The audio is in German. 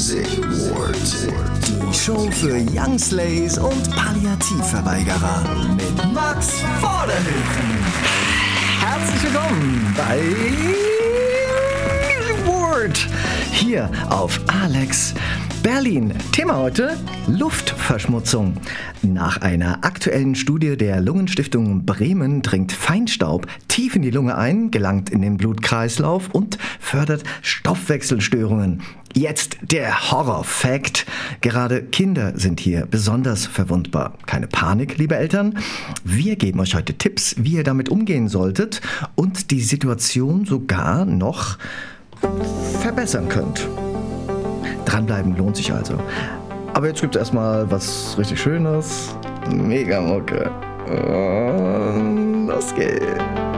Music Ward. Die Show für Young Slays und Palliativverweigerer mit Max Vorderhöfen. Herzlich willkommen bei Music Ward hier auf Alex Berlin. Thema heute: Luftverschmutzung. Nach einer aktuellen Studie der Lungenstiftung Bremen dringt Feinstaub tief in die Lunge ein, gelangt in den Blutkreislauf und fördert Stoffwechselstörungen. Jetzt der Horror-Fact. Gerade Kinder sind hier besonders verwundbar. Keine Panik, liebe Eltern. Wir geben euch heute Tipps, wie ihr damit umgehen solltet und die Situation sogar noch verbessern könnt. Dranbleiben lohnt sich also. Aber jetzt gibt es erstmal was richtig Schönes. Mega Mucke. Und los geht's.